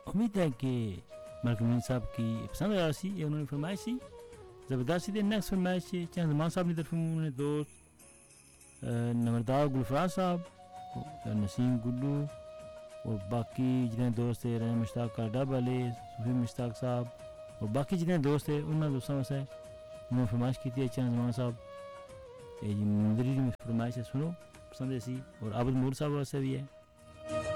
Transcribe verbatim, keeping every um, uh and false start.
उम्मीद है कि मलकमीन साहब की पसंद आया सी ये उन्होंने फरमाइश सी ज़बरदस्त थी। नेक्स्ट फरमाइश चंद जमान साहब की तरफ उन्होंने दोस्त नमरदार गुलफराज साहब नसीम गुड्डू और बाकी जितने दोस्त थे रन मुश्ताक डब वाले सूफी मुश्ताक साहब और बाकी जितने दोस्त थे उन्होंने दोस्तों में से उन्होंने फरमाइश की थी चंद जमान साहब ये जी मंदरी फरमाइश है सुनो पसंद है सी और आबद मूर साहब वैसे भी है।